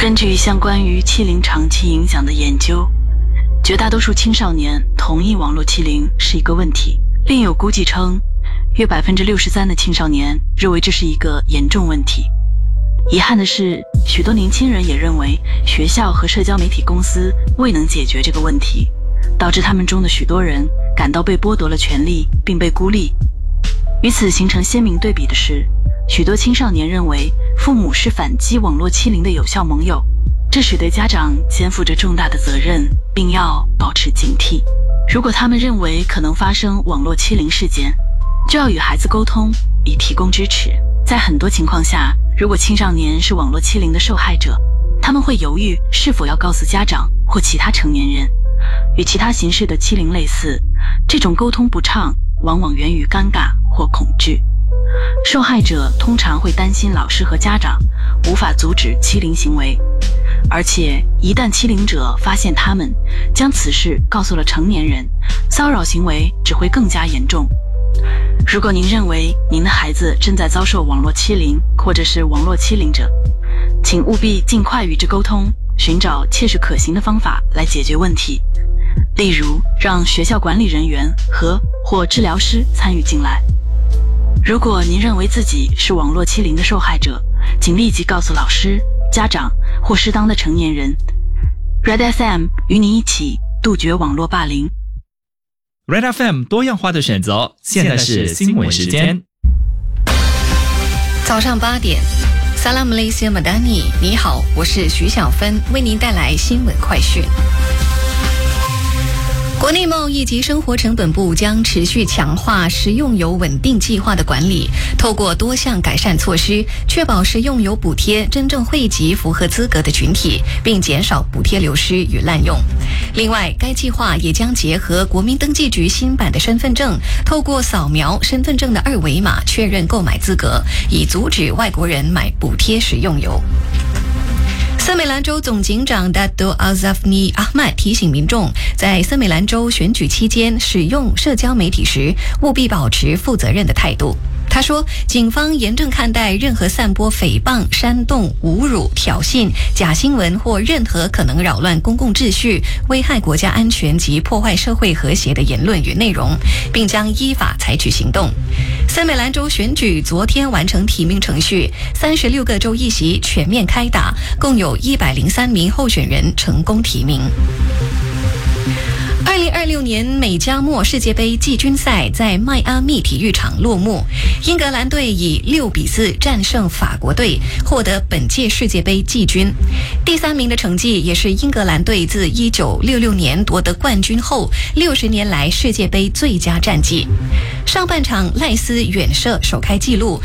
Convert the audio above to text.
根据一项关于欺凌长期影响的研究，绝大多数青少年同意网络欺凌是一个问题。另有估计称，约 63% 的青少年认为这是一个严重问题。遗憾的是，许多年轻人也认为学校和社交媒体公司未能解决这个问题，导致他们中的许多人感到被剥夺了权利并被孤立。与此形成鲜明对比的是，许多青少年认为父母是反击网络欺凌的有效盟友，这使得家长肩负着重大的责任，并要保持警惕。如果他们认为可能发生网络欺凌事件，就要与孩子沟通，以提供支持。在很多情况下，如果青少年是网络欺凌的受害者，他们会犹豫是否要告诉家长或其他成年人。与其他形式的欺凌类似，这种沟通不畅往往源于尴尬或恐惧。受害者通常会担心老师和家长无法阻止欺凌行为，而且一旦欺凌者发现他们将此事告诉了成年人，骚扰行为只会更加严重。如果您认为您的孩子正在遭受网络欺凌，或者是网络欺凌者，请务必尽快与之沟通，寻找切实可行的方法来解决问题。例如，让学校管理人员或治疗师参与进来。如果您认为自己是网络欺凌的受害者，请立即告诉老师、家长或适当的成年人。Red FM 与你一起杜绝网络霸凌。 Red FM 多样化的选择，现在是新闻时间。 早上8点 Salam Malaysia Madani， 你好，我是徐小芬，为您带来新闻快讯。国内贸易及生活成本部将持续强化食用油稳定计划的管理，透过多项改善措施，确保食用油补贴真正惠及符合资格的群体，并减少补贴流失与滥用。另外，该计划也将结合国民登记局新版的身份证，透过扫描身份证的2维码确认购买资格，以阻止外国人买补贴食用油。森美兰州总警长 Dato Azafni Ahmad 提醒民众，在森美兰州选举期间使用社交媒体时，务必保持负责任的态度。他说，警方严正看待任何散播诽谤、煽动、侮辱、挑衅、假新闻或任何可能扰乱公共秩序、危害国家安全及破坏社会和谐的言论与内容，并将依法采取行动。森美兰州选举昨天完成提名程序，36个州议席全面开打，共有103名候选人成功提名。2026年美加墨世界杯季军赛在迈阿密体育场落幕，英格兰队以6-4战胜法国队，获得本届世界杯季军。第3名的成绩也是英格兰队自1966年夺得冠军后60年来世界杯最佳战绩。上半场赖斯远射首开纪录，